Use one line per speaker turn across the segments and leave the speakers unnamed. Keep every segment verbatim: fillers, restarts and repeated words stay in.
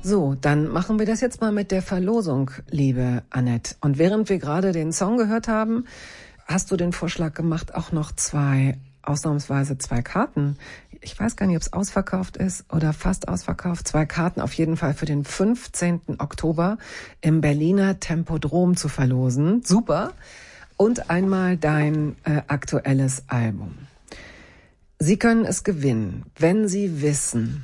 So, dann machen wir das jetzt mal mit der Verlosung, liebe Annette. Und während wir gerade den Song gehört haben, hast du den Vorschlag gemacht, auch noch zwei, ausnahmsweise zwei Karten. Ich weiß gar nicht, ob es ausverkauft ist oder fast ausverkauft. Zwei Karten auf jeden Fall für den fünfzehnten Oktober im Berliner Tempodrom zu verlosen. Super. Und einmal dein äh, aktuelles Album. Sie können es gewinnen, wenn Sie wissen,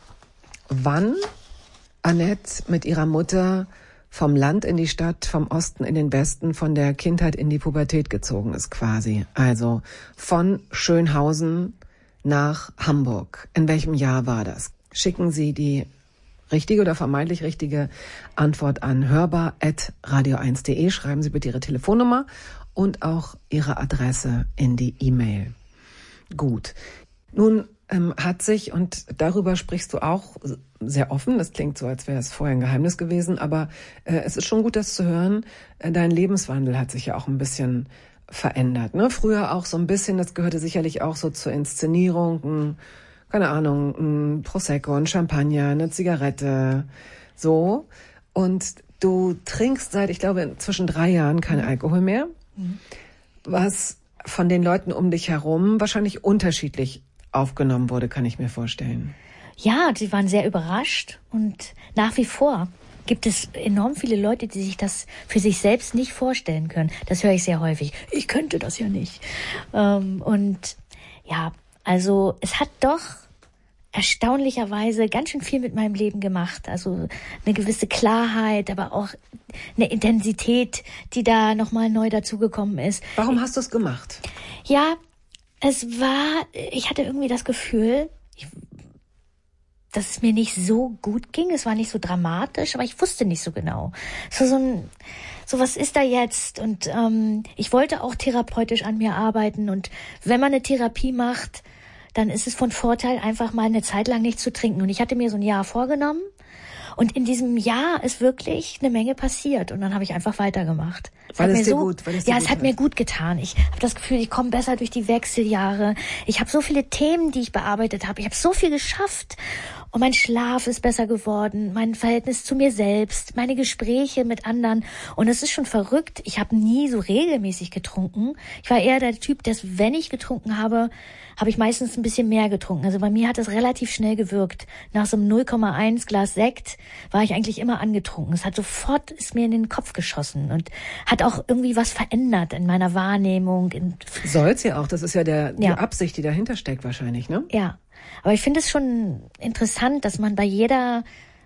wann Annette mit ihrer Mutter vom Land in die Stadt, vom Osten in den Westen, von der Kindheit in die Pubertät gezogen ist quasi. Also von Schönhausen nach Hamburg. In welchem Jahr war das? Schicken Sie die richtige oder vermeintlich richtige Antwort an hörbar at radio eins punkt de. Schreiben Sie bitte Ihre Telefonnummer und auch Ihre Adresse in die E-Mail. Gut. Nun ähm, hat sich, und darüber sprichst du auch sehr offen, das klingt so, als wäre es vorher ein Geheimnis gewesen, aber äh, es ist schon gut, das zu hören, äh, dein Lebenswandel hat sich ja auch ein bisschen verändert. Ne? Früher auch so ein bisschen, das gehörte sicherlich auch so zur Inszenierung, ein, keine Ahnung, ein Prosecco, ein Champagner, eine Zigarette, so. Und du trinkst seit, ich glaube, inzwischen drei Jahren keinen Alkohol mehr, mhm. was von den Leuten um dich herum wahrscheinlich unterschiedlich aufgenommen wurde, kann ich mir vorstellen.
Ja, sie waren sehr überrascht und nach wie vor gibt es enorm viele Leute, die sich das für sich selbst nicht vorstellen können. Das höre ich sehr häufig. Ich könnte das ja nicht. Ähm, und ja, also es hat doch erstaunlicherweise ganz schön viel mit meinem Leben gemacht. Also eine gewisse Klarheit, aber auch eine Intensität, die da nochmal neu dazugekommen ist.
Warum hast du es gemacht?
Ja, es war, ich hatte irgendwie das Gefühl, ich, dass es mir nicht so gut ging. Es war nicht so dramatisch, aber ich wusste nicht so genau. So, so ein, so was ist da jetzt? Und ähm, ich wollte auch therapeutisch an mir arbeiten. Und wenn man eine Therapie macht, dann ist es von Vorteil, einfach mal eine Zeit lang nicht zu trinken. Und ich hatte mir so ein Jahr vorgenommen. Und in diesem Jahr ist wirklich eine Menge passiert. Und dann habe ich einfach weitergemacht. Es
weil
hat
es
mir
dir
so,
gut, weil es dir
ja,
gut
es hat
hat.
mir gut getan. Ich habe das Gefühl, ich komme besser durch die Wechseljahre. Ich habe so viele Themen, die ich bearbeitet habe. Ich habe so viel geschafft. Und mein Schlaf ist besser geworden, mein Verhältnis zu mir selbst, meine Gespräche mit anderen. Und es ist schon verrückt. Ich habe nie so regelmäßig getrunken. Ich war eher der Typ, dass wenn ich getrunken habe, habe ich meistens ein bisschen mehr getrunken. Also bei mir hat das relativ schnell gewirkt. Nach so einem null Komma eins Glas Sekt war ich eigentlich immer angetrunken. Es hat sofort, ist mir in den Kopf geschossen und hat auch irgendwie was verändert in meiner Wahrnehmung.
Soll's ja auch. Das ist ja der, die
Ja.
Absicht, die dahinter steckt wahrscheinlich, ne?
Ja. Aber ich finde es schon interessant, dass man bei jeder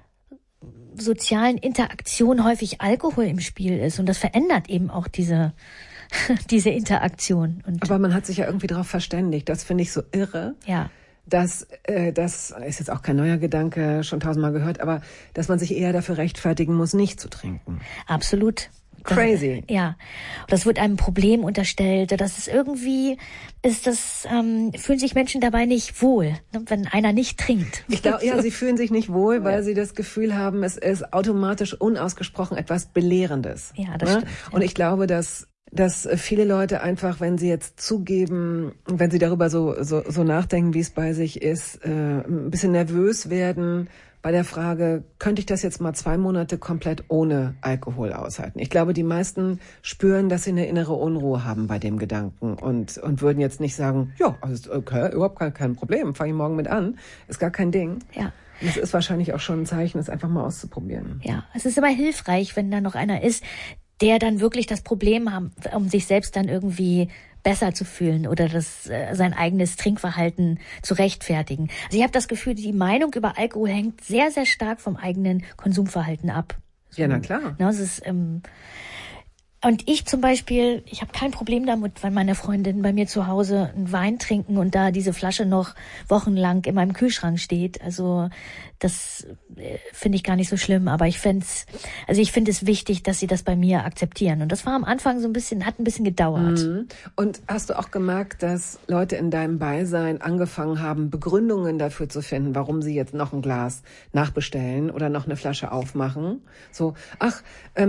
sozialen Interaktion häufig Alkohol im Spiel ist. Und das verändert eben auch diese, diese Interaktion. Und
Aber man hat sich ja irgendwie darauf verständigt. Das finde ich so irre.
ja.
Dass, äh, das ist jetzt auch kein neuer Gedanke, schon tausendmal gehört, aber dass man sich eher dafür rechtfertigen muss, nicht zu trinken.
Absolut.
Crazy.
Das, ja. Das wird einem Problem unterstellt. Das ist irgendwie, ist das, ähm, fühlen sich Menschen dabei nicht wohl, ne, wenn einer nicht trinkt.
Ich glaube, ja, sie fühlen sich nicht wohl, weil ja. sie das Gefühl haben, es ist automatisch unausgesprochen etwas Belehrendes.
Ja, das
ne?
stimmt. Ja.
Und ich glaube, dass dass viele Leute einfach, wenn sie jetzt zugeben, wenn sie darüber so so, so nachdenken, wie es bei sich ist, äh, ein bisschen nervös werden bei der Frage, könnte ich das jetzt mal zwei Monate komplett ohne Alkohol aushalten? Ich glaube, die meisten spüren, dass sie eine innere Unruhe haben bei dem Gedanken und und würden jetzt nicht sagen, ja, also okay, überhaupt kein, kein Problem, fange ich morgen mit an, ist gar kein Ding.
Ja.
Und es ist wahrscheinlich auch schon ein Zeichen, es einfach mal auszuprobieren.
Ja, es ist immer hilfreich, wenn da noch einer ist, der dann wirklich das Problem haben, um sich selbst dann irgendwie besser zu fühlen oder das äh, sein eigenes Trinkverhalten zu rechtfertigen. Also ich habe das Gefühl, die Meinung über Alkohol hängt sehr, sehr stark vom eigenen Konsumverhalten ab. So,
ja, na klar.
Ne, es ist, ähm, und ich zum Beispiel, ich habe kein Problem damit, wenn meine Freundinnen bei mir zu Hause einen Wein trinken und da diese Flasche noch wochenlang in meinem Kühlschrank steht. Also das äh, finde ich gar nicht so schlimm. Aber ich fände es, also ich finde es wichtig, dass sie das bei mir akzeptieren. Und das war am Anfang so ein bisschen, hat ein bisschen gedauert.
Mhm. Und hast du auch gemerkt, dass Leute in deinem Beisein angefangen haben, Begründungen dafür zu finden, warum sie jetzt noch ein Glas nachbestellen oder noch eine Flasche aufmachen? So, ach, ähm,